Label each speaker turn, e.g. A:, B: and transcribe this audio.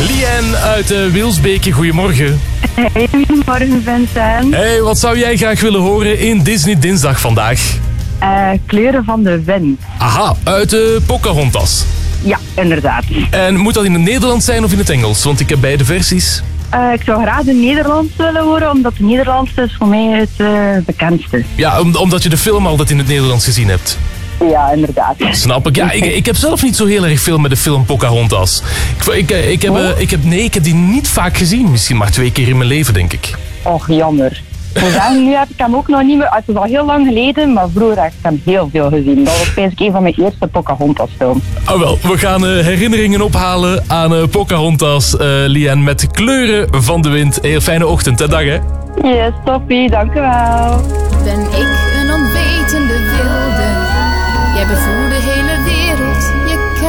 A: Liane uit Wilsbeke, goedemorgen.
B: Hey, goedemorgen Vincent.
A: Hey, wat zou jij graag willen horen in Disney Dinsdag vandaag?
B: Kleuren van de wind.
A: Aha, uit Pocahontas.
B: Ja, inderdaad.
A: En moet dat in het Nederlands zijn of in het Engels? Want ik heb beide versies.
B: Ik zou graag de Nederlands willen horen, omdat de Nederlands is voor mij het bekendste.
A: Ja, omdat je de film altijd in het Nederlands gezien hebt.
B: Ja, inderdaad.
A: Snap ik. Ja, ik heb zelf niet zo heel erg veel met de film Pocahontas. Ik heb die niet vaak gezien. Misschien maar 2 keer in mijn leven, denk ik.
B: Och, jammer. Nu heb ik hem ook nog niet meer... Het is al heel lang geleden, maar vroeger heb ik hem heel veel gezien. Dat was eigenlijk een van mijn eerste Pocahontas-films.
A: Oh wel, we gaan herinneringen ophalen aan Pocahontas, Liane, met Kleuren van de Wind. Heel fijne ochtend en dag, hè?
B: Yes, toppie, dank u wel.
C: Ben ik een onwetende wilde? Jij bevoelt